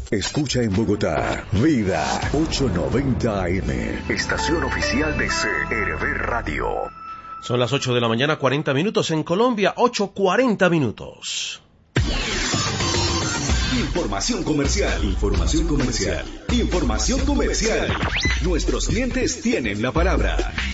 Escucha en Bogotá, Vida 890 AM, estación oficial de CRB Radio. Son las 8 de la mañana, 40 minutos. En Colombia, 8:40. Información comercial. Información comercial. Información comercial. Nuestros clientes tienen la palabra.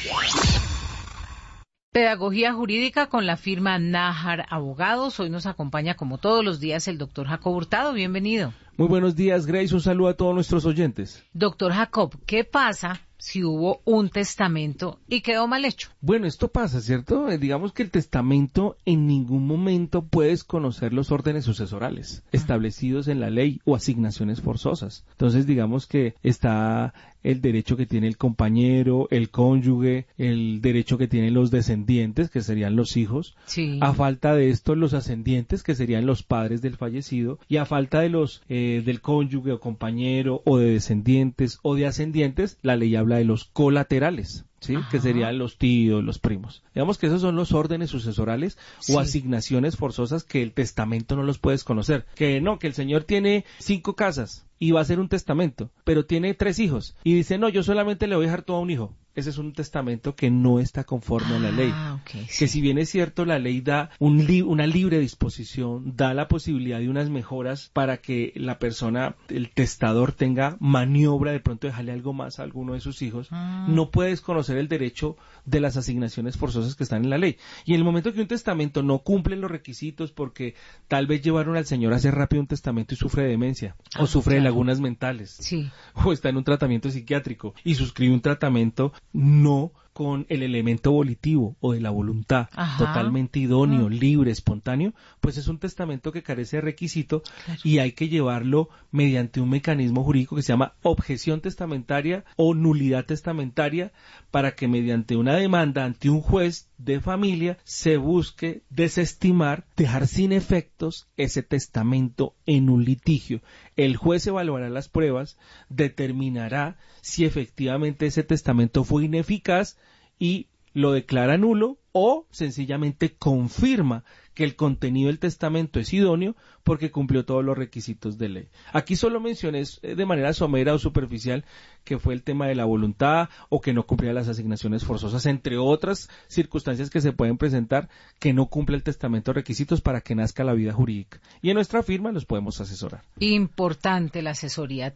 Pedagogía jurídica con la firma Nájar Abogados. Hoy nos acompaña, como todos los días, el doctor Jacob Hurtado. Bienvenido. Muy buenos días, Grace. Un saludo a todos nuestros oyentes. Doctor Jacob, ¿qué pasa si hubo un testamento y quedó mal hecho? Bueno, esto pasa, ¿cierto? Digamos que el testamento en ningún momento puedes conocer los órdenes sucesorales establecidos en la ley o asignaciones forzosas. Entonces, digamos que está el derecho que tiene el compañero, el cónyuge, el derecho que tienen los descendientes, que serían los hijos. Sí. A falta de esto, los ascendientes, que serían los padres del fallecido. Y a falta de los del cónyuge o compañero o de descendientes o de ascendientes, la ley habla de los colaterales. ¿Sí? Que serían los tíos, los primos. Digamos que esos son los órdenes sucesorales o asignaciones forzosas que el testamento no los puedes conocer. Que no, que el señor tiene 5 casas y va a hacer un testamento, pero tiene 3 hijos y dice, no, yo solamente le voy a dejar todo a un hijo. Ese es un testamento que no está conforme a la ley. Okay, sí. Que si bien es cierto, la ley da una libre disposición, da la posibilidad de unas mejoras para que la persona, el testador, tenga maniobra de pronto dejarle algo más a alguno de sus hijos, no puedes conocer el derecho de las asignaciones forzosas que están en la ley. Y en el momento que un testamento no cumple los requisitos porque tal vez llevaron al señor a hacer rápido un testamento y sufre de demencia, o sufre de lagunas mentales, o está en un tratamiento psiquiátrico y suscribe un tratamiento no con el elemento volitivo o de la voluntad, totalmente idóneo, libre, espontáneo, pues es un testamento que carece de requisito y hay que llevarlo mediante un mecanismo jurídico que se llama objeción testamentaria o nulidad testamentaria, para que mediante una demanda ante un juez de familia se busque desestimar, dejar sin efectos ese testamento en un litigio. El juez evaluará las pruebas, determinará si efectivamente ese testamento fue ineficaz y lo declara nulo o sencillamente confirma que el contenido del testamento es idóneo porque cumplió todos los requisitos de ley. Aquí solo mencioné de manera somera o superficial que fue el tema de la voluntad o que no cumplía las asignaciones forzosas, entre otras circunstancias que se pueden presentar que no cumple el testamento requisitos para que nazca la vida jurídica. Y en nuestra firma los podemos asesorar. Importante la asesoría.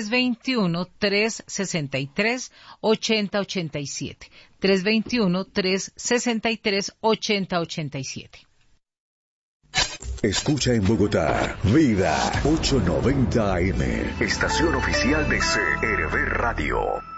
321-363-8087. 321-363-8087. Escucha en Bogotá, Vida 890 AM, estación oficial de CRB Radio.